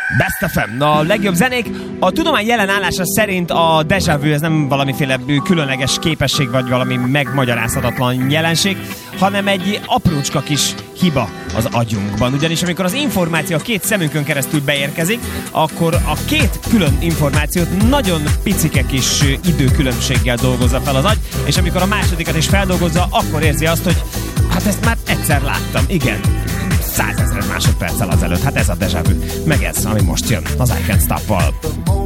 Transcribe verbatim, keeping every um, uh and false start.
Best ef em, a legjobb zenék. A tudomány jelen állása szerint a déjà vu, ez nem valamiféle különleges képesség, vagy valami megmagyarázhatatlan jelenség, hanem egy aprócska kis hiba az agyunkban. Ugyanis amikor az információ a két szemünkön keresztül beérkezik, akkor a két külön információt nagyon picike kis időkülönbséggel dolgozza fel az agy, és amikor a másodikat is feldolgozza, akkor érzi azt, hogy hát ezt már egyszer láttam, igen. százezer másodperccel azelőtt. Hát ez a déjà vu. Meg ez, ami most jön az I Can't Stop-val.